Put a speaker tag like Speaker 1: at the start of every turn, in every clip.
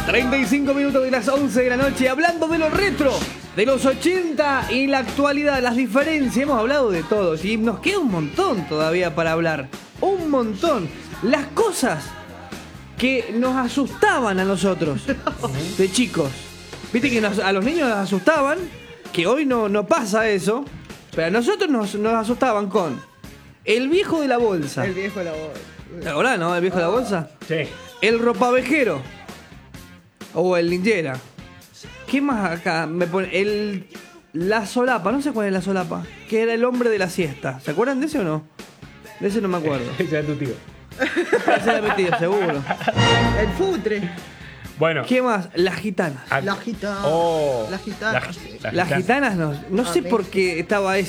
Speaker 1: 35 minutos de las 11 de la noche, hablando de lo retro, de los 80 y la actualidad, las diferencias. Hemos hablado de todo y nos queda un montón todavía para hablar. Un montón. Las cosas que nos asustaban a nosotros de chicos. Viste que a los niños nos asustaban, que hoy no pasa eso, pero a nosotros nos asustaban con el viejo de la bolsa.
Speaker 2: El viejo de la bolsa.
Speaker 1: ¿Ahora no? ¿El viejo de la bolsa?
Speaker 3: Sí.
Speaker 1: El ropavejero. O el ninjera. ¿Qué más acá? Me pone la solapa, no sé cuál es la solapa. Que era el hombre de la siesta. ¿Se acuerdan de ese o no? De ese no me acuerdo.
Speaker 3: Ese era tu tío.
Speaker 1: Ese era mi tío, seguro.
Speaker 2: El futre.
Speaker 3: Bueno.
Speaker 1: ¿Qué más? Las gitanas.
Speaker 2: La gitana.
Speaker 3: Oh.
Speaker 2: Las gitanas.
Speaker 1: Las gitanas no sé por qué estaba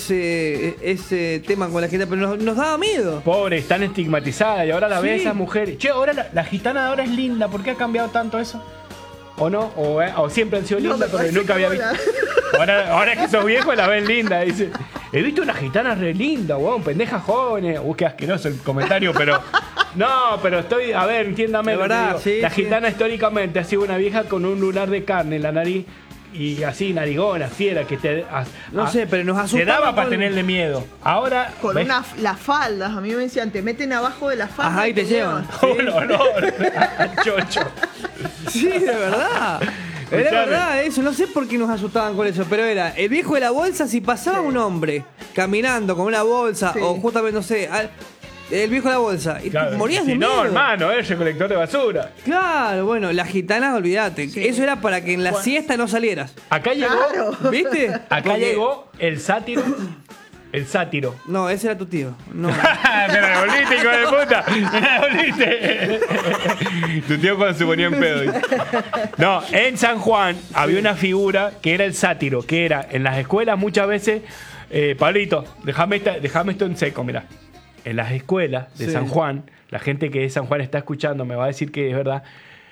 Speaker 1: ese tema con las gitanas, pero nos daba miedo.
Speaker 3: Pobre, están estigmatizadas y ahora la
Speaker 1: Sí.
Speaker 3: ve esas mujeres. Che, ahora la gitana de ahora es linda. ¿Por qué ha cambiado tanto eso? ¿O no? ¿O siempre han sido lindas, pero
Speaker 2: parece
Speaker 3: nunca había visto? Ahora que sos viejo la ven linda, dice. He visto una gitana re linda, weón, pendejas jóvenes. Qué asqueroso el comentario, pero... No, pero estoy... A ver, entiéndame.
Speaker 1: De verdad,
Speaker 3: lo que digo.
Speaker 1: sí,
Speaker 3: La
Speaker 1: sí.
Speaker 3: gitana históricamente ha sido una vieja con un lunar de carne en la nariz y así, narigona, fiera, que te...
Speaker 1: No sé, pero nos
Speaker 3: Te
Speaker 1: asustaba
Speaker 3: daba para
Speaker 1: con-
Speaker 3: tenerle miedo. Ahora...
Speaker 2: Con
Speaker 3: ¿ves?
Speaker 2: las faldas. A mí me decían, te meten abajo de las faldas.
Speaker 1: Ajá, y te llevan.
Speaker 3: Un olor a chocho.
Speaker 1: Sí, de verdad. Era
Speaker 3: Escuchame.
Speaker 1: verdad eso, no sé por qué nos asustaban con eso, pero era el viejo de la bolsa. Si pasaba un hombre caminando con una bolsa,
Speaker 2: Sí.
Speaker 1: o justamente, no sé, el viejo de la bolsa, y
Speaker 3: Claro.
Speaker 1: morías de
Speaker 3: Si
Speaker 1: miedo.
Speaker 3: no, hermano, es recolector de basura.
Speaker 1: Claro, bueno, las gitanas, olvídate.
Speaker 2: Sí.
Speaker 1: Eso era para que en la siesta no salieras.
Speaker 3: Acá llegó...
Speaker 2: Claro.
Speaker 1: ¿Viste?
Speaker 3: Acá
Speaker 1: Porque-
Speaker 3: llegó el sátiro. El sátiro.
Speaker 1: No, ese era tu tío. No.
Speaker 3: Me la devolviste, hijo de puta. Me la devolviste. Tu tío cuando se ponía en pedo. Dice. No, en San Juan había una figura que era el sátiro, que era en las escuelas muchas veces. Pablito, déjame esto en seco, mira. En las escuelas de
Speaker 1: Sí.
Speaker 3: San Juan, la gente que de San Juan está escuchando me va a decir que es verdad.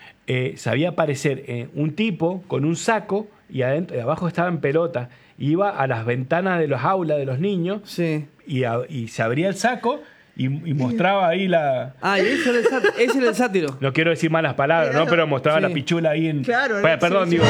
Speaker 3: Sabía aparecer un tipo con un saco y adentro, y abajo estaba en pelota. Iba a las ventanas de los aulas de los niños
Speaker 1: Sí.
Speaker 3: y se abría el saco y mostraba ahí la...
Speaker 1: Ah, y ese era el sátiro.
Speaker 3: No quiero decir malas palabras,
Speaker 2: Era
Speaker 3: ¿no? Pero mostraba
Speaker 1: sí.
Speaker 3: la pichula ahí en...
Speaker 2: Claro,
Speaker 3: Perdón,
Speaker 2: sí,
Speaker 3: digo.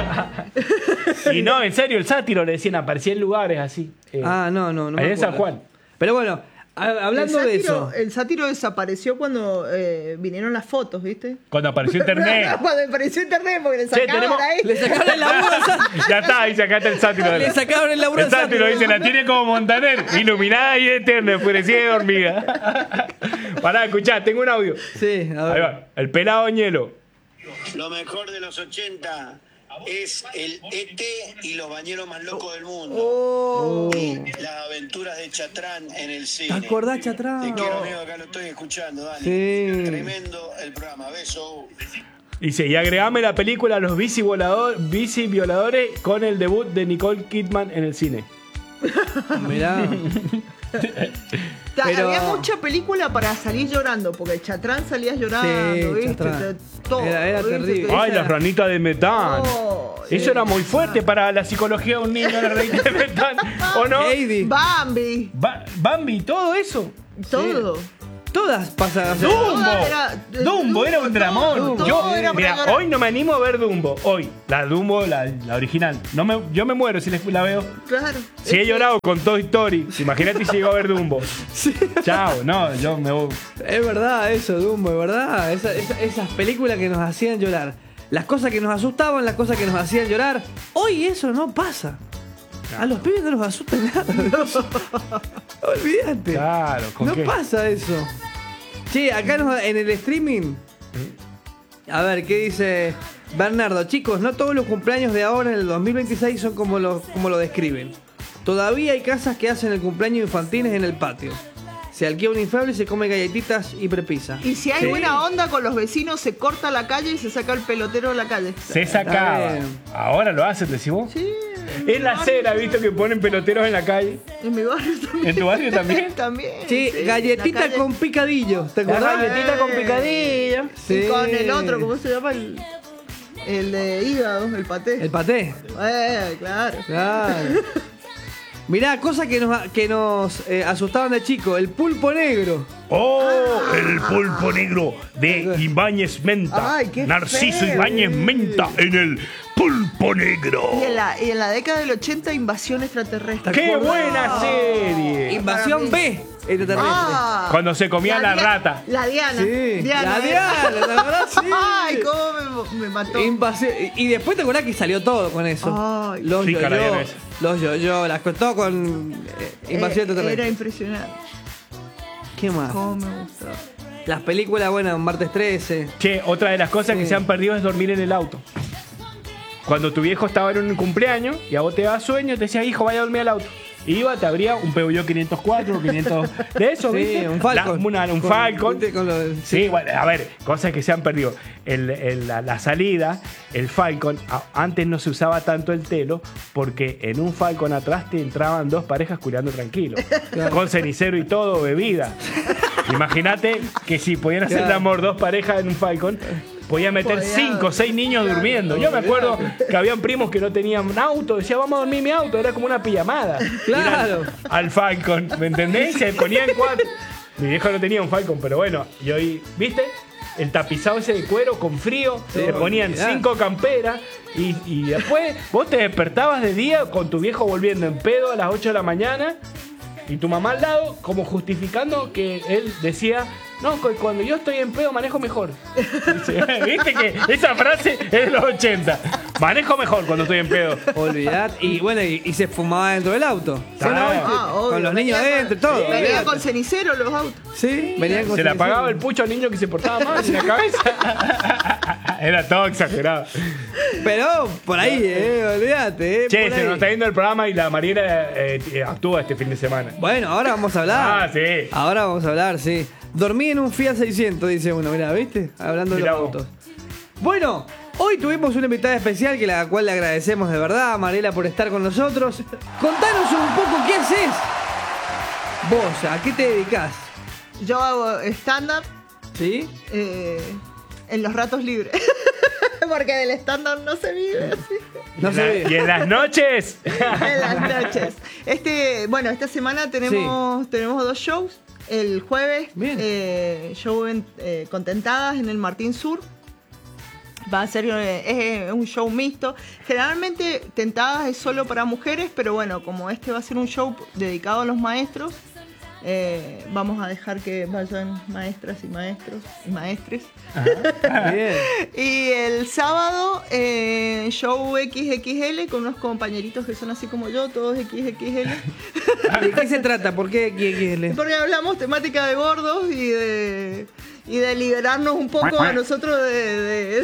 Speaker 2: sí.
Speaker 3: Y no, en serio, el sátiro le decían, aparecía en lugares así.
Speaker 1: No me
Speaker 3: Ahí en San
Speaker 1: acuerdo.
Speaker 3: Juan.
Speaker 1: Pero bueno, hablando de eso.
Speaker 2: El sátiro desapareció cuando vinieron las fotos, ¿viste?
Speaker 3: Cuando apareció internet.
Speaker 2: Cuando apareció internet, porque le sacaban
Speaker 3: tenemos-
Speaker 2: ahí.
Speaker 1: Le sacaron el laburo al sátiro.
Speaker 3: Ya está, ahí sacaste el sátiro.
Speaker 1: Le sacaron el laburo
Speaker 3: El
Speaker 1: al
Speaker 3: sátiro,
Speaker 1: sátiro.
Speaker 3: dice, la tiene como Montaner, iluminada y eterna, enfurecida de hormiga. Pará, escuchá, tengo un audio.
Speaker 1: Sí, a
Speaker 3: Ahí
Speaker 1: ver.
Speaker 3: va, el pelado Ñelo.
Speaker 4: Lo mejor de los 80 es el ET y los bañeros más locos del mundo.
Speaker 2: Oh,
Speaker 4: Y las aventuras de Chatrán en el cine.
Speaker 1: ¿Te acordás, Chatrán?
Speaker 4: Te quiero, amigo, acá lo estoy escuchando, Dani.
Speaker 1: Sí.
Speaker 4: Tremendo el programa. Beso.
Speaker 3: Dice, y agregame la película Los bici violadores con el debut de Nicole Kidman en el cine.
Speaker 1: Mirá. Pero-
Speaker 2: Había mucha película para salir llorando, porque Chatrán salía llorando,
Speaker 1: Sí,
Speaker 2: ¿viste?
Speaker 1: Chatrán.
Speaker 2: Todo,
Speaker 1: Era
Speaker 2: ¿viste?
Speaker 1: terrible.
Speaker 2: Te
Speaker 3: Ay,
Speaker 2: decía,
Speaker 3: las ranitas de metán.
Speaker 2: Oh,
Speaker 3: Eso era muy fuerte para la psicología de un niño, la ranita de metán. ¿O no?
Speaker 1: Heidi.
Speaker 2: Bambi,
Speaker 3: Bambi, todo eso.
Speaker 2: todo.
Speaker 1: Todas pasan a ser.
Speaker 3: Dumbo era un dramón.
Speaker 2: Dumbo,
Speaker 3: Yo,
Speaker 2: todo era para
Speaker 3: mira,
Speaker 2: llorar.
Speaker 3: hoy no me animo a ver Dumbo. Hoy, la Dumbo, la original. Yo me muero si la veo.
Speaker 2: Claro.
Speaker 3: Si he llorado con Toy Story, imagínate si llego a ver Dumbo. Chao, no, yo me voy.
Speaker 1: Es verdad eso, Dumbo, es verdad. Esas películas que nos hacían llorar. Las cosas que nos asustaban, las cosas que nos hacían llorar. Hoy eso no pasa. A los pibes no los asusta nada. Olvídate.
Speaker 3: Claro, ¿con
Speaker 1: no
Speaker 3: qué?
Speaker 1: pasa eso. Che, acá en el streaming. A ver, ¿qué dice Bernardo? Chicos, no todos los cumpleaños de ahora en el 2026 son como lo describen. Todavía hay casas que hacen el cumpleaños infantiles en el patio. Se alquila un inflable y se come galletitas y prepisa.
Speaker 2: Y si hay
Speaker 1: Sí.
Speaker 2: buena onda con los vecinos, se corta la calle y se saca el pelotero de la calle.
Speaker 3: Se sacaba.
Speaker 1: Está bien.
Speaker 3: Ahora lo hacen, decís vos.
Speaker 2: Sí.
Speaker 3: En la acera, visto que ponen peloteros en la calle.
Speaker 2: En mi barrio también.
Speaker 3: ¿En tu barrio también?
Speaker 2: También.
Speaker 1: Sí,
Speaker 2: sí,
Speaker 1: galletita
Speaker 2: la calle.
Speaker 1: con picadillo. ¿Te
Speaker 3: La
Speaker 1: acordás?
Speaker 3: galletita con picadillo.
Speaker 1: Sí.
Speaker 2: Y con el otro, ¿cómo se llama? El de hígado, el paté.
Speaker 1: El paté.
Speaker 2: Claro.
Speaker 1: Claro. Mirá, cosas que nos asustaban de chico. El pulpo negro.
Speaker 3: ¡Oh! El pulpo negro de Ibáñez Menta.
Speaker 2: Ay, qué
Speaker 3: Narciso
Speaker 2: feo.
Speaker 3: Ibáñez Menta en el pulpo negro.
Speaker 2: Y en la década del 80, Invasión Extraterrestre.
Speaker 3: ¡Qué buena serie!
Speaker 1: Invasión B. Extraterrestre.
Speaker 2: Ah,
Speaker 3: Cuando se comía la rata.
Speaker 2: La Diana.
Speaker 1: Sí,
Speaker 2: Diana,
Speaker 1: la Diana, la verdad sí.
Speaker 2: Ay, cómo me mató.
Speaker 1: Y después te acordás que salió todo con eso.
Speaker 2: Ay.
Speaker 1: Los
Speaker 3: Rica la
Speaker 1: yo-yo,
Speaker 3: Diana esa.
Speaker 1: los yo-yo, las todo con Invasión
Speaker 2: Era
Speaker 1: Extraterrestre.
Speaker 2: impresionante.
Speaker 1: ¿Qué más?
Speaker 2: Cómo me gustó.
Speaker 1: Las películas, bueno, Martes 13.
Speaker 3: Che, otra de las cosas que
Speaker 1: Sí.
Speaker 3: se han perdido es dormir en el auto. Cuando tu viejo estaba en un cumpleaños y a vos te daba sueño, te decía, hijo, vaya a dormir al auto. Iba, te abría un Peugeot 504, 500... De eso,
Speaker 1: Sí,
Speaker 3: ¿viste?
Speaker 1: un Falcon.
Speaker 3: Un Falcon.
Speaker 1: ¿viste? Con los-
Speaker 3: Sí, bueno, a ver, cosas que se han perdido. La salida, el Falcon, antes no se usaba tanto el telo porque en un Falcon atrás te entraban dos parejas culiando tranquilo. Con cenicero y todo, bebida. Imagínate que si podían hacer el
Speaker 1: Claro.
Speaker 3: amor dos parejas en un Falcon, podía meter
Speaker 2: Podía.
Speaker 3: 5 o 6 niños durmiendo. Yo me acuerdo que habían primos que no tenían auto, decía, vamos a dormir en mi auto, era como una pijamada.
Speaker 1: Claro.
Speaker 3: Ir al Falcon, ¿me entendés? Se ponían 4. Mi viejo no tenía un Falcon, pero bueno, y hoy, ¿viste? El tapizado ese de cuero con frío, le ponían
Speaker 1: olvidá.
Speaker 3: 5 camperas y después vos te despertabas de día con tu viejo volviendo en pedo a las 8 de la mañana y tu mamá al lado como justificando que él decía, no, cuando yo estoy en pedo manejo mejor. Dice, ¿viste que esa frase es de los 80? Manejo mejor cuando estoy en pedo.
Speaker 1: Olvidad. Y bueno, y se fumaba dentro del auto.
Speaker 3: Claro.
Speaker 1: ¿Sí, no?
Speaker 2: Ah, obvio.
Speaker 1: Con los niños
Speaker 2: Venía
Speaker 1: adentro, todo.
Speaker 2: Venía
Speaker 1: olvidate.
Speaker 2: con cenicero los autos.
Speaker 1: Sí, venían con
Speaker 3: Se le apagaba el
Speaker 1: cenicero.
Speaker 3: pucho al niño que se portaba mal en la cabeza. Era todo exagerado.
Speaker 1: Pero por ahí, olvídate.
Speaker 3: Che,
Speaker 1: por
Speaker 3: se
Speaker 1: ahí.
Speaker 3: nos está yendo el programa y la Mariela actúa este fin de semana.
Speaker 1: Bueno, ahora vamos a hablar.
Speaker 3: Ah, sí.
Speaker 1: Ahora vamos a hablar, sí. Dormí en un Fiat 600, dice uno. Mirá, ¿viste? Hablando de
Speaker 3: Mirá
Speaker 1: los
Speaker 3: vos.
Speaker 1: autos. Bueno, hoy tuvimos una invitada especial que la cual le agradecemos de verdad a Mariela por estar con nosotros. Contanos un poco qué haces. Vos, ¿a qué te dedicás?
Speaker 2: Yo hago stand-up
Speaker 1: ¿Sí?
Speaker 2: en los ratos libres. Porque del stand-up no se vive así.
Speaker 1: No sé.
Speaker 3: Y en las noches.
Speaker 2: En las noches. Bueno, esta semana tenemos 2 shows. El jueves,
Speaker 1: Bien.
Speaker 2: show con Tentadas en el Martín Sur. Va a ser es un show mixto. Generalmente Tentadas es solo para mujeres, pero bueno, como este va a ser un show dedicado a los maestros, vamos a dejar que vayan maestras y maestros y maestres.
Speaker 1: Bien.
Speaker 2: Y el sábado, show XXL con unos compañeritos que son así como yo, todos XXL.
Speaker 1: ¿De qué se trata? ¿Por qué XXL?
Speaker 2: Porque hablamos temática de gordos y de liberarnos un poco a nosotros de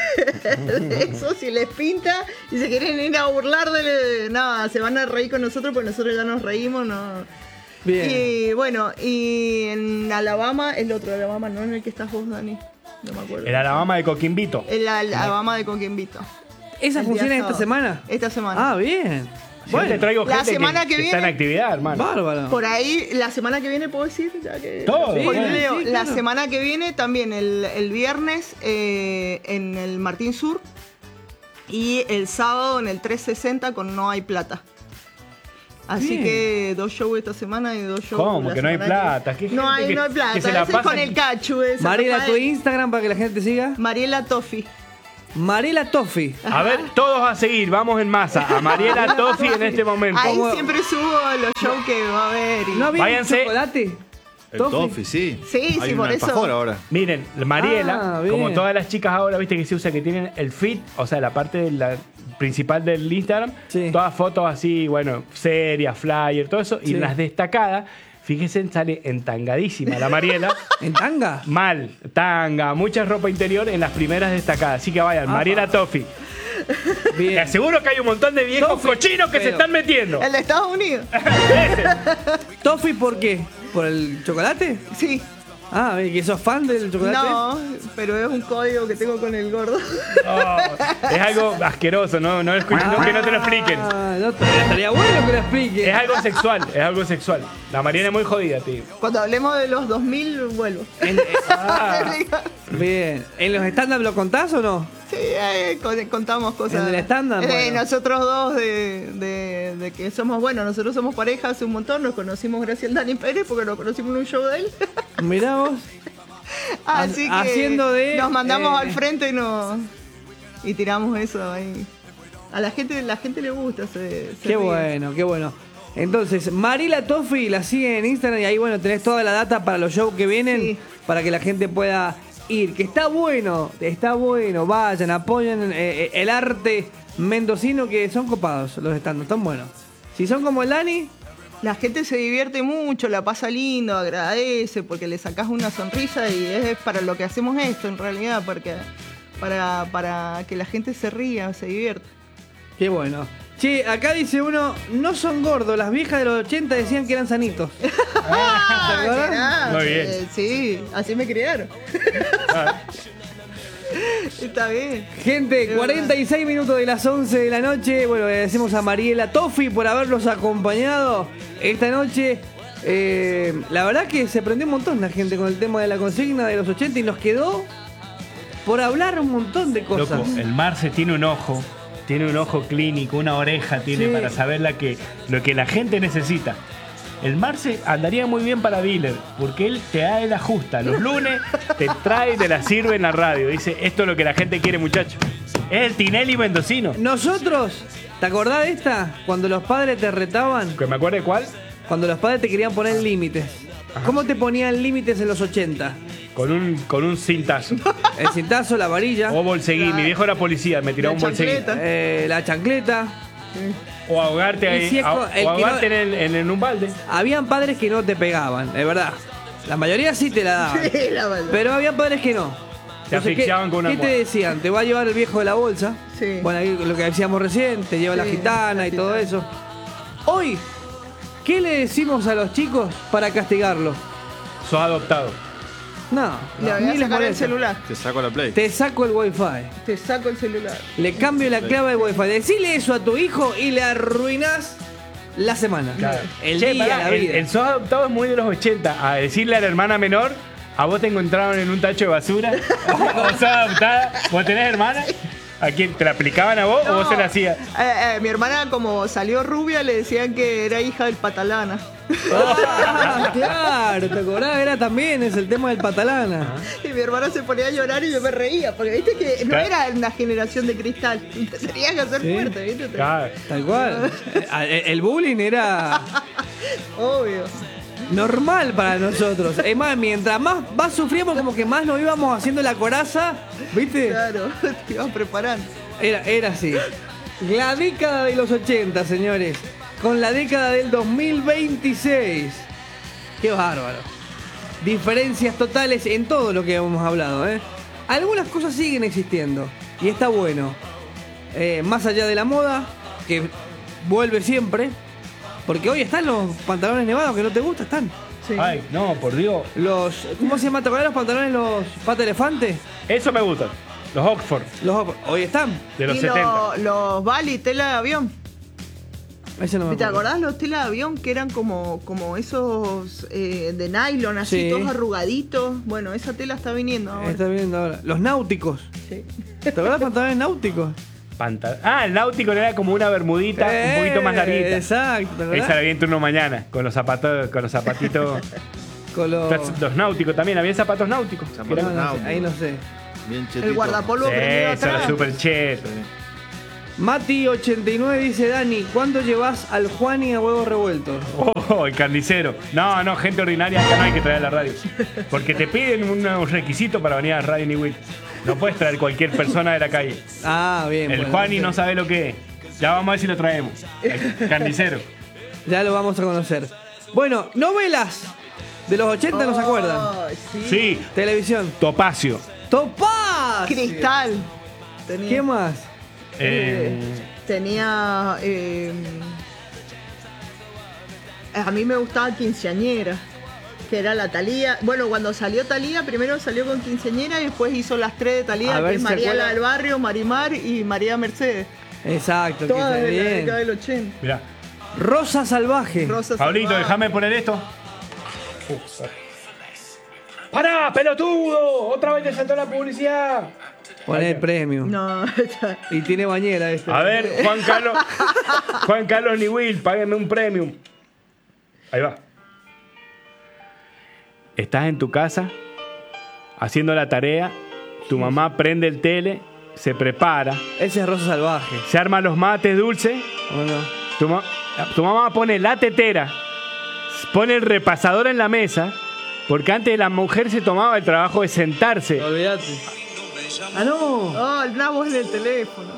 Speaker 2: eso. Si les pinta y se quieren ir a burlar nada, se van a reír con nosotros porque nosotros ya nos reímos, no.
Speaker 1: Bien.
Speaker 2: Y bueno, y en Alabama, el otro Alabama, no en el que estás vos, Dani. No me acuerdo.
Speaker 3: El Alabama de Coquimbito.
Speaker 2: El Alabama de Coquimbito.
Speaker 1: ¿Esa
Speaker 2: El
Speaker 1: funciona
Speaker 2: día
Speaker 1: esta
Speaker 2: sábado.
Speaker 1: semana?
Speaker 2: Esta semana.
Speaker 1: Ah, bien.
Speaker 3: Yo te traigo
Speaker 2: la
Speaker 3: gente
Speaker 2: semana que
Speaker 3: está en
Speaker 2: viene-
Speaker 3: actividad, hermano.
Speaker 1: Bárbaro.
Speaker 2: Por ahí, la semana que viene, ¿puedo decir? Ya que
Speaker 3: Todo.
Speaker 1: Sí,
Speaker 2: spoileo.
Speaker 1: sí,
Speaker 2: La
Speaker 1: claro.
Speaker 2: semana que viene también, el viernes en el Martín Sur y el sábado en el 360 con No Hay Plata. Así
Speaker 1: Bien.
Speaker 2: que 2 shows esta semana y 2 shows
Speaker 3: ¿Cómo?
Speaker 2: la
Speaker 3: Que no hay
Speaker 2: semana
Speaker 3: plata. ¿Qué
Speaker 2: No
Speaker 3: gente
Speaker 2: hay,
Speaker 3: que-
Speaker 2: no hay plata.
Speaker 3: que se la
Speaker 2: Ese es
Speaker 3: pasa-
Speaker 2: con el cachu. esa
Speaker 1: Mariela,
Speaker 2: papá
Speaker 1: tu
Speaker 2: de-
Speaker 1: Instagram para que la gente te siga.
Speaker 2: Mariela Toffi.
Speaker 1: Mariela Toffi.
Speaker 3: A ver, todos a seguir, vamos en masa. A Mariela Toffi en este momento.
Speaker 2: Ahí
Speaker 1: ¿Cómo?
Speaker 2: siempre subo los shows que va a haber.
Speaker 1: ¿No había
Speaker 3: Váyanse.
Speaker 1: chocolate?
Speaker 5: El Toffee, sí.
Speaker 2: Sí,
Speaker 5: Hay
Speaker 2: sí,
Speaker 5: un
Speaker 2: por eso.
Speaker 5: alfajor ahora.
Speaker 3: Miren, Mariela,
Speaker 1: Ah, bien.
Speaker 3: como todas las chicas ahora, viste que se usa que tienen el feed, o sea, la parte de la principal del Instagram,
Speaker 1: Sí.
Speaker 3: todas fotos así, bueno, serias, flyer, todo eso, y
Speaker 1: Sí.
Speaker 3: en las destacadas, fíjense, sale entangadísima la Mariela.
Speaker 1: ¿En tanga?
Speaker 3: Mal, tanga, mucha ropa interior en las primeras destacadas. Así que vayan, Mariela Toffi. Te
Speaker 1: Bien.
Speaker 3: aseguro que hay un montón de viejos
Speaker 1: Toffi,
Speaker 3: cochinos que se
Speaker 1: pero-
Speaker 3: están metiendo.
Speaker 2: El de Estados Unidos.
Speaker 1: ¿Toffi por qué? ¿Por el chocolate?
Speaker 2: Sí.
Speaker 1: Ah, ¿que sos fan del chocolate?
Speaker 2: No, pero es un código que tengo con el gordo.
Speaker 3: Oh, es algo asqueroso, no, no, que no te lo expliquen.
Speaker 1: Ah, no, estaría bueno que lo explique.
Speaker 3: Es algo sexual, es algo sexual. La Mariela es muy jodida, tío.
Speaker 2: Cuando hablemos de los 2000, vuelvo.
Speaker 1: Bien. ¿En los stand-up lo contás o no?
Speaker 2: Sí, Contamos cosas.
Speaker 1: ¿En el stand-up? Bueno.
Speaker 2: Nosotros dos, de que somos, bueno, nosotros somos pareja hace un montón, nos conocimos gracias al Dani Pérez porque nos conocimos en un show de él.
Speaker 1: Mirá vos.
Speaker 2: Así que
Speaker 1: haciendo de,
Speaker 2: nos mandamos al frente y tiramos eso ahí. A la gente le gusta. Se
Speaker 1: Qué
Speaker 2: ríe.
Speaker 1: bueno, qué bueno. Entonces, Mariela Toffi la sigue en Instagram y ahí, bueno, tenés toda la data para los shows que vienen,
Speaker 2: Sí.
Speaker 1: para que la gente pueda ir. Que está bueno, vayan, apoyen el arte mendocino, que son copados los stands, están buenos. Si son como el Dani,
Speaker 2: La gente se divierte mucho, la pasa lindo, agradece, porque le sacás una sonrisa y es para lo que hacemos esto en realidad, porque para que la gente se ría, se divierta.
Speaker 1: qué bueno. Che, acá dice uno, no son gordos, las viejas de los 80 decían que eran sanitos.
Speaker 2: Ah,
Speaker 1: acordás?
Speaker 2: mirá,
Speaker 3: Muy bien.
Speaker 2: Sí, así me criaron. Está bien.
Speaker 1: Gente, 46 minutos de las 11 de la noche. Bueno, agradecemos a Mariela Toffi por haberlos acompañado esta noche. La verdad que se prendió un montón la gente con el tema de la consigna de los 80 y nos quedó por hablar un montón de cosas.
Speaker 3: Loco, el Marce tiene un ojo clínico, una oreja tiene
Speaker 1: Sí.
Speaker 3: para saber lo que la gente necesita. El Marce andaría muy bien para dealer, porque él ajusta. Los lunes te trae y te la sirve en la radio. Dice, esto es lo que la gente quiere, muchachos. Es el Tinelli mendocino.
Speaker 1: Nosotros, ¿te acordás de esta? Cuando los padres te retaban,
Speaker 3: ¿Que me acuerde cuál?
Speaker 1: cuando los padres te querían poner límites. ¿Cómo te ponían límites en los 80?
Speaker 3: Con un cintazo.
Speaker 1: El cintazo, la varilla,
Speaker 3: O bolseguín. Mi viejo era policía, me tiraba
Speaker 2: La
Speaker 3: un bolseguín.
Speaker 2: chancleta.
Speaker 1: la chancleta.
Speaker 3: O ahogarte
Speaker 1: Y
Speaker 3: ahí,
Speaker 1: si es
Speaker 3: o
Speaker 1: el que
Speaker 3: ahogarte
Speaker 1: no-
Speaker 3: en un balde.
Speaker 1: Habían padres que no te pegaban, es verdad. La mayoría sí te la daban.
Speaker 2: Sí, la verdad.
Speaker 1: Pero había padres que no.
Speaker 3: Te asfixiaban con una
Speaker 1: ¿Qué te
Speaker 3: almohada.
Speaker 1: decían? Te va a llevar el viejo de la bolsa.
Speaker 2: Sí.
Speaker 1: Bueno, ahí lo que decíamos recién, te lleva la
Speaker 2: Sí,
Speaker 1: gitana
Speaker 2: la
Speaker 1: y todo
Speaker 2: gitana.
Speaker 1: eso. Hoy, ¿qué le decimos a los chicos para castigarlos?
Speaker 3: Sos adoptado.
Speaker 1: No,
Speaker 2: Le voy
Speaker 1: ni
Speaker 2: a
Speaker 1: les
Speaker 2: sacar el
Speaker 1: molesta.
Speaker 2: celular.
Speaker 5: Te saco la play.
Speaker 1: Te saco el wifi.
Speaker 2: Te saco el celular.
Speaker 1: Le cambio la clave del wifi. Decile eso a tu hijo y le arruinás la semana.
Speaker 3: Claro.
Speaker 1: El
Speaker 3: Che,
Speaker 1: día,
Speaker 3: pará,
Speaker 1: la vida.
Speaker 3: el sos adoptado es muy de los 80. A decirle a la hermana menor, a vos te encontraron en un tacho de basura. O sos adoptada, vos tenés hermana. ¿A quién? ¿Te la aplicaban a vos o vos se la hacías?
Speaker 2: Mi hermana, como salió rubia, le decían que era hija del Patalana.
Speaker 1: Ah, claro, ¿te acordás? Era también, es el tema del patalana.
Speaker 2: Y mi hermana se ponía a llorar y yo me reía, porque viste que no
Speaker 3: Claro.
Speaker 2: era una generación de cristal. Tenías que ser
Speaker 1: Sí.
Speaker 2: fuerte, ¿viste?
Speaker 3: Claro.
Speaker 1: Tal cual. El bullying era
Speaker 2: Obvio.
Speaker 1: normal para nosotros. Es más, mientras más sufríamos, como que más nos íbamos haciendo la coraza, ¿viste?
Speaker 2: Claro, te ibas preparando.
Speaker 1: Era así. La década de los 80, señores. Con la década del 2026. Qué bárbaro. Diferencias totales en todo lo que hemos hablado, ¿eh? Algunas cosas siguen existiendo. Y está bueno. Más allá de la moda, que vuelve siempre. Porque hoy están los pantalones nevados que no te gustan, están.
Speaker 2: Sí.
Speaker 3: Ay, no, por Dios.
Speaker 1: ¿Cómo se llama? ¿Te acuerdas los pantalones, los pata elefante?
Speaker 3: Eso me gusta. Los Oxford,
Speaker 1: Hoy están.
Speaker 3: de los
Speaker 2: y
Speaker 3: 70.
Speaker 2: los Bali, tela de avión.
Speaker 1: Ese no me
Speaker 2: ¿Te
Speaker 1: acuerdo.
Speaker 2: acordás los tela de avión que eran como esos de nylon, así
Speaker 1: Sí.
Speaker 2: todos arrugaditos? Bueno, esa tela está viniendo ahora.
Speaker 1: Está viendo ahora. Los náuticos.
Speaker 2: Sí.
Speaker 1: ¿Te acuerdas de pantalones náuticos?
Speaker 3: El náutico era como una bermudita un poquito más larguita.
Speaker 1: Exacto. ¿te acordás?
Speaker 3: Esa la vi en turno mañana, con los zapatitos.
Speaker 1: Con los...
Speaker 3: Los náuticos también, había zapatos náuticos.
Speaker 5: Zapatos
Speaker 3: que
Speaker 1: No,
Speaker 3: eran-
Speaker 1: no sé, ahí no sé.
Speaker 5: Bien chetito.
Speaker 2: El guardapolvo
Speaker 3: Sí,
Speaker 2: prendido
Speaker 3: eso era
Speaker 2: atrás.
Speaker 3: súper cheto.
Speaker 1: Mati89 dice, Dani, ¿cuándo llevas al Juani a huevos revueltos?
Speaker 3: Oh, el carnicero. No, gente ordinaria acá no hay que traer a la radio. Porque te piden un requisito para venir a la radio Niwit. No puedes traer cualquier persona de la calle.
Speaker 1: Ah, bien.
Speaker 3: El
Speaker 1: bueno,
Speaker 3: Juani no
Speaker 1: entonces,
Speaker 3: sabe lo que es. Ya vamos a ver si lo traemos. El carnicero.
Speaker 1: Ya lo vamos a conocer. Bueno, novelas de los 80, ¿no se acuerdan?
Speaker 2: Ay, sí.
Speaker 3: Sí,
Speaker 1: Televisión.
Speaker 3: Topacio.
Speaker 1: ¡Topaz!
Speaker 2: Cristal. Tenía.
Speaker 1: ¿Qué más?
Speaker 2: Tenía. A mí me gustaba Quinceañera, que era la Thalía. Bueno, cuando salió Thalía, primero salió con Quinceañera y después hizo las tres de
Speaker 1: A
Speaker 2: Thalía,
Speaker 1: ver
Speaker 2: que es
Speaker 1: si se
Speaker 2: María la
Speaker 1: acuerdan.
Speaker 2: del Barrio, Marimar y María Mercedes.
Speaker 1: Exacto, que
Speaker 2: Todas
Speaker 1: está
Speaker 2: de la
Speaker 1: bien.
Speaker 2: década del 80.
Speaker 3: Mirá.
Speaker 1: Rosa Salvaje.
Speaker 2: Rosa
Speaker 3: Pablito,
Speaker 2: Salvaje.
Speaker 3: déjame poner esto. ¡Pará, pelotudo! ¡Otra vez te saltó la publicidad!
Speaker 1: Poné el premio.
Speaker 2: No,
Speaker 1: Y tiene bañera este.
Speaker 3: A ver, Juan Carlos Niwil, páguenme un premium. Ahí va. Estás en tu casa haciendo la tarea, tu mamá prende el tele, se prepara,
Speaker 1: Ese es Rosa Salvaje.
Speaker 3: se arman los mates dulces,
Speaker 1: ¿O no?
Speaker 3: tu mamá pone la tetera, pone el repasador en la mesa, porque antes la mujer se tomaba el trabajo de sentarse.
Speaker 1: Olvídate. Ah, no.
Speaker 2: oh, la voz del teléfono.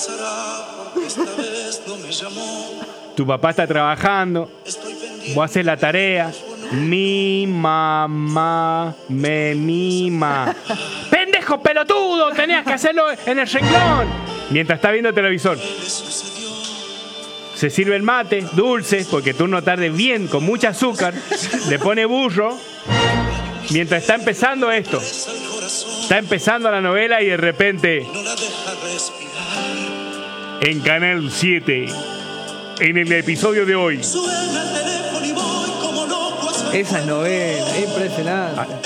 Speaker 3: Tu papá está trabajando, vos haces la tarea, mi mamá me mima. ¡Pendejo pelotudo! Tenías que hacerlo en el renglón. Mientras está viendo televisor. Se sirve el mate, dulce, porque turno tarde bien, con mucho azúcar. Le pone burro. Mientras está empezando esto. Está empezando la novela y de repente... En Canal 7, en el episodio de hoy...
Speaker 1: Esa novela, impresionante.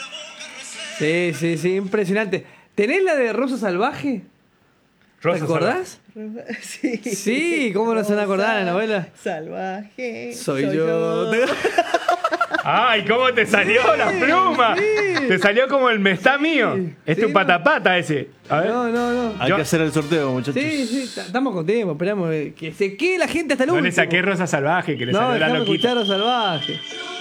Speaker 1: Sí, impresionante. ¿Tenés la de Rosa Salvaje? ¿Te acordás?
Speaker 2: Sí.
Speaker 1: Sí, ¿cómo no se van a acordar de la novela?
Speaker 2: Salvaje.
Speaker 1: Soy yo.
Speaker 3: ¡Ay, cómo te salió la pluma!
Speaker 1: Sí.
Speaker 3: Te salió como el me está mío. Es tu
Speaker 1: Sí,
Speaker 3: patapata ese. A ver.
Speaker 1: No.
Speaker 5: Hay que hacer el sorteo, muchachos.
Speaker 1: Sí, estamos con tiempo, esperamos que se quede la gente hasta el
Speaker 3: No
Speaker 1: último.
Speaker 3: le saqué Rosa Salvaje, que le
Speaker 1: No,
Speaker 3: salió la
Speaker 1: déjame
Speaker 3: loquita.
Speaker 1: escuchar a Salvaje.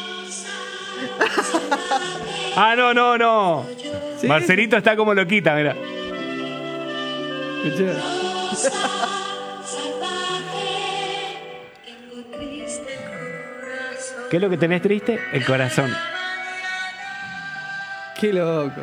Speaker 3: Ah, no.
Speaker 1: ¿Sí?
Speaker 3: Marcelito está como loquita, mira.
Speaker 1: Escuchá.
Speaker 3: ¿Qué es lo que tenés triste? El corazón.
Speaker 1: Qué loco.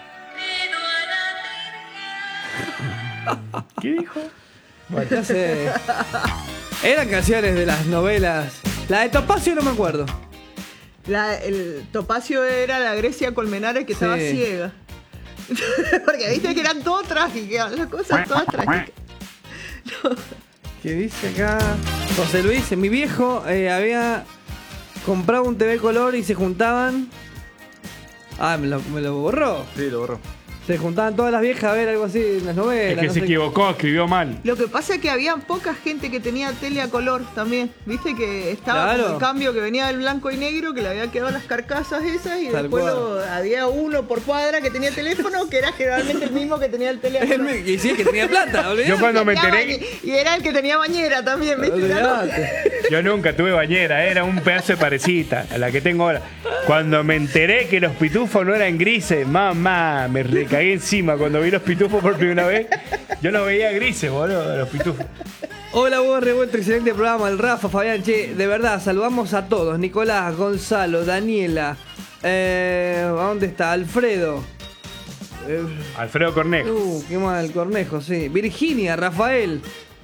Speaker 3: ¿Qué dijo?
Speaker 1: Bueno, ya sé. Eran canciones de las novelas. La de Topacio no me acuerdo.
Speaker 2: El Topacio era la Grecia Colmenares que estaba
Speaker 1: Sí.
Speaker 2: ciega. Porque viste que eran todas trágicas, las cosas todas trágicas.
Speaker 1: ¿Qué dice acá? José Luis, mi viejo había comprado un TV color y se juntaban. Ah, me lo borró.
Speaker 5: Sí, lo borró.
Speaker 1: Se juntaban todas las viejas a ver algo así en las novelas.
Speaker 3: Es que
Speaker 1: no
Speaker 3: se
Speaker 1: sé
Speaker 3: equivocó, escribió mal.
Speaker 2: Lo que pasa es que había poca gente que tenía tele a color también. Viste que estaba
Speaker 1: Claro.
Speaker 2: como el cambio que venía del blanco y negro, que le había quedado las carcasas esas, y
Speaker 1: Tal
Speaker 2: después
Speaker 1: cual.
Speaker 2: había uno por cuadra que tenía teléfono, que era generalmente el mismo que tenía el tele a
Speaker 1: qué.
Speaker 2: color.
Speaker 1: Y sí, que tenía plata, olvidate.
Speaker 3: Yo cuando me
Speaker 2: Tenía
Speaker 3: enteré,
Speaker 2: y era el que tenía bañera también, ¿viste?
Speaker 1: Olvidate.
Speaker 3: yo nunca tuve bañera, era un pedazo de parecita a la que tengo ahora. Cuando me enteré que los pitufos no eran grises, mamá, me recagué encima cuando vi los pitufos por primera vez. Yo los veía grises, boludo, los pitufos.
Speaker 1: Hola, vos revuelto, excelente programa. El Rafa, Fabián, che, de verdad, saludamos a todos. Nicolás, Gonzalo, Daniela. ¿A dónde está? Alfredo.
Speaker 3: Alfredo Cornejo.
Speaker 1: Qué mal, Cornejo, sí. Virginia, Rafael.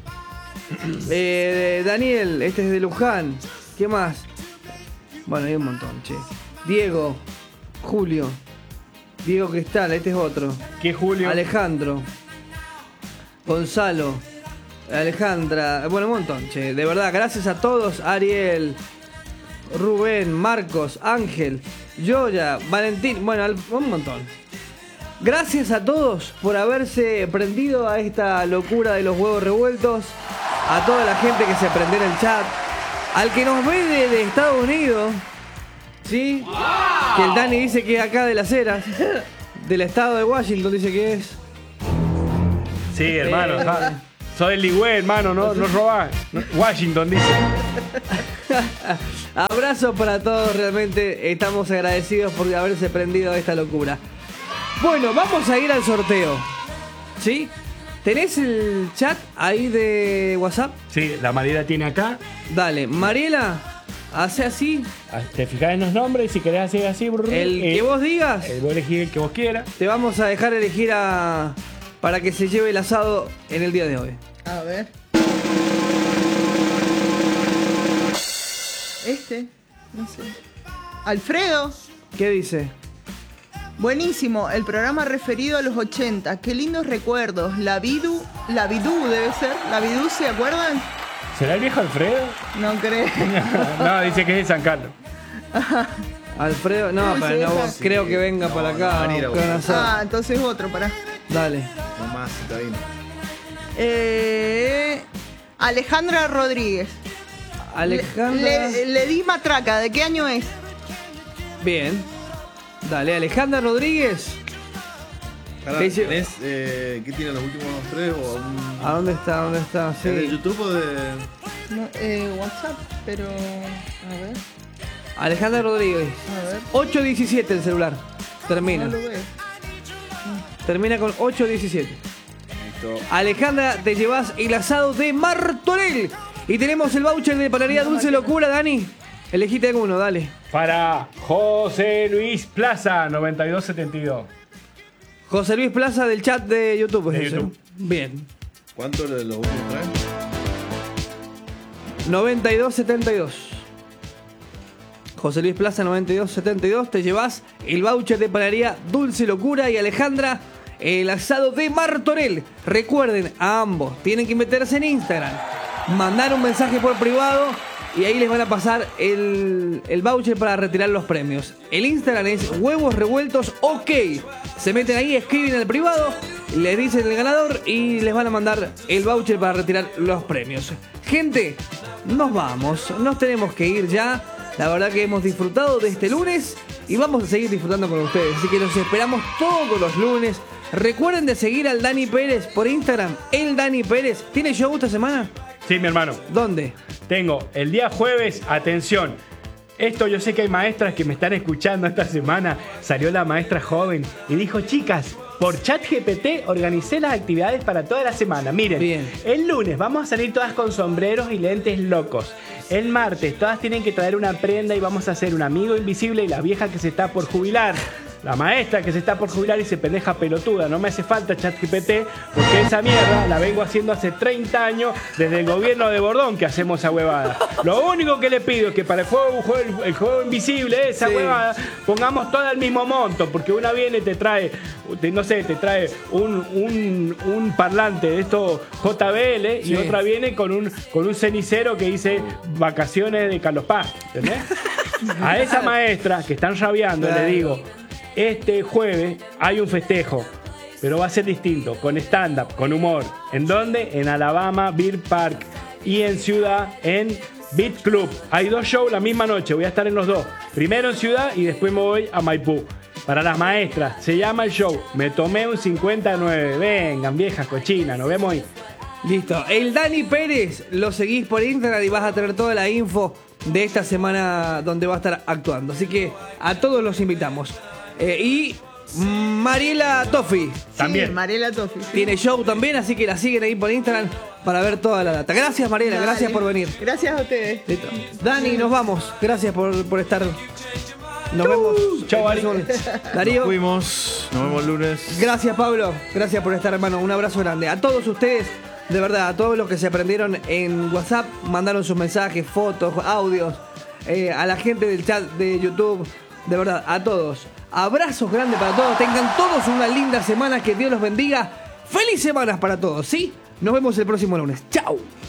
Speaker 1: Daniel, este es de Luján. ¿Qué más? Bueno, hay un montón, che. Diego, Julio. Diego Cristal, este es otro.
Speaker 3: ¿Qué Julio?
Speaker 1: Alejandro. Gonzalo. Alejandra. Bueno, un montón, che. De verdad, gracias a todos. Ariel. Rubén, Marcos, Ángel, Yoya, Valentín. Bueno, un montón. Gracias a todos por haberse prendido a esta locura de los huevos revueltos. A toda la gente que se prendió en el chat. Al que nos ve de Estados Unidos. ¿Sí? Que el Dani dice que es acá de las Heras. Del estado de Washington dice que es.
Speaker 3: Sí, hermano. Soy el Ligüe, hermano, no robás. Washington dice.
Speaker 1: Abrazo para todos, realmente estamos agradecidos por haberse prendido a esta locura. Bueno, vamos a ir al sorteo. ¿Sí? ¿Tenés el chat ahí de WhatsApp?
Speaker 3: Sí, la Mariela tiene acá.
Speaker 1: Dale, Mariela, hace así.
Speaker 3: Te fijás en los nombres y si querés hacer así,
Speaker 1: El que vos digas,
Speaker 3: vos elegís el que vos quieras.
Speaker 1: te vamos a dejar elegir para que se lleve el asado en el día de hoy.
Speaker 2: A ver. No sé. Alfredo.
Speaker 1: ¿Qué dice?
Speaker 2: Buenísimo, el programa referido a los 80. Qué lindos recuerdos. La Bidú debe ser. La Bidú, ¿se acuerdan?
Speaker 3: ¿Será el viejo Alfredo?
Speaker 2: No creo.
Speaker 3: No, dice que es de San Carlos.
Speaker 1: Alfredo, no,
Speaker 2: Sí,
Speaker 1: pero no,
Speaker 2: sí.
Speaker 1: creo que venga para acá.
Speaker 5: Mariela,
Speaker 1: a buscar un asado.
Speaker 2: Entonces otro, pará.
Speaker 1: Dale.
Speaker 5: más citadino.
Speaker 2: Alejandra Rodríguez.
Speaker 1: Alejandra.
Speaker 2: Le di matraca. ¿De qué año es?
Speaker 1: Bien. Dale, Alejandra Rodríguez.
Speaker 5: Ahora,
Speaker 1: ¿Qué dice?
Speaker 5: ¿tenés, ¿qué tiene los últimos 3 o un...
Speaker 1: ¿A dónde está? ¿Dónde está?
Speaker 5: ¿Es de
Speaker 1: Sí.
Speaker 5: YouTube o de...?
Speaker 2: No, WhatsApp, pero... A ver,
Speaker 1: Alejandra Rodríguez.
Speaker 2: a ver.
Speaker 1: 817 el celular. Termina.
Speaker 2: No lo veo.
Speaker 1: Termina con 817.
Speaker 5: Listo.
Speaker 1: Alejandra, te llevas el asado de Martorell. Y tenemos el voucher de panadería Dulce Locura, Dani. Elegiste alguno, dale.
Speaker 3: Para José Luis Plaza, 9272.
Speaker 1: José Luis Plaza del chat de YouTube.
Speaker 3: De
Speaker 1: es ese.
Speaker 3: YouTube.
Speaker 1: Bien.
Speaker 5: ¿Cuánto de los últimos 3?
Speaker 1: 9272. José Luis Plaza 9272. Te llevas el voucher de panadería Dulce Locura y Alejandra el asado de Martorell. Recuerden, a ambos tienen que meterse en Instagram, mandar un mensaje por privado y ahí les van a pasar el voucher para retirar los premios. El Instagram es Huevos Revueltos OK. Se meten ahí, escriben al privado, les dicen el ganador y les van a mandar el voucher para retirar los premios. Gente, nos vamos, nos tenemos que ir ya. La verdad que hemos disfrutado de este lunes y vamos a seguir disfrutando con ustedes. Así que los esperamos todos los lunes. Recuerden de seguir al Dani Pérez por Instagram. El Dani Pérez. ¿Tiene show esta semana?
Speaker 3: Sí, mi hermano.
Speaker 1: ¿Dónde?
Speaker 3: Tengo el día jueves, atención. Esto yo sé que hay maestras que me están escuchando esta semana. Salió la maestra joven y dijo, chicas, por ChatGPT organicé las actividades para toda la semana. Miren,
Speaker 1: Bien.
Speaker 3: El lunes vamos a salir todas con sombreros y lentes locos. El martes todas tienen que traer una prenda y vamos a hacer un amigo invisible y la vieja que se está por jubilar. La maestra que se está por jubilar y se pendeja pelotuda. No me hace falta ChatGPT porque esa mierda la vengo haciendo hace 30 años desde el gobierno de Bordón que hacemos esa huevada. Lo único que le pido es que para el juego invisible, esa
Speaker 1: Sí.
Speaker 3: huevada, pongamos todo al mismo monto. Porque una viene y te trae, no sé, te trae un parlante de estos JBL
Speaker 1: Sí.
Speaker 3: y otra viene con un cenicero que dice vacaciones de Carlos Paz. ¿Entendés? A esa maestra que están rabiando
Speaker 1: Claro.
Speaker 3: le digo, este jueves hay un festejo, pero va a ser distinto, con stand-up, con humor. ¿En dónde? En Alabama Beer Park y en Ciudad, en Beat Club. Hay 2 shows la misma noche, voy a estar en los 2. Primero en Ciudad y después me voy a Maipú. Para las maestras, se llama el show Me tomé un 59. Vengan, viejas cochinas, nos vemos ahí.
Speaker 1: Listo. El Dani Pérez lo seguís por Instagram y vas a tener toda la info de esta semana donde va a estar actuando. Así que a todos los invitamos. Y Mariela Toffi
Speaker 3: También.
Speaker 2: Sí, Mariela Toffi. Sí.
Speaker 1: tiene show también, así que la siguen ahí por Instagram para ver toda la data. Gracias, Mariela,
Speaker 2: Dale.
Speaker 1: gracias por venir.
Speaker 2: Gracias a ustedes.
Speaker 1: Listo. Dani, nos vamos. Gracias por estar. Nos vemos.
Speaker 3: Chau, Ari.
Speaker 1: Darío.
Speaker 5: Fuimos. Nos vemos el lunes.
Speaker 1: Gracias, Pablo. Gracias por estar, hermano. Un abrazo grande. A todos ustedes, de verdad, a todos los que se aprendieron en WhatsApp, mandaron sus mensajes, fotos, audios, a la gente del chat de YouTube, de verdad, a todos. Abrazos grandes para todos. Tengan todos una linda semana. Que Dios los bendiga. Feliz semanas para todos, ¿sí? Nos vemos el próximo lunes. ¡Chao!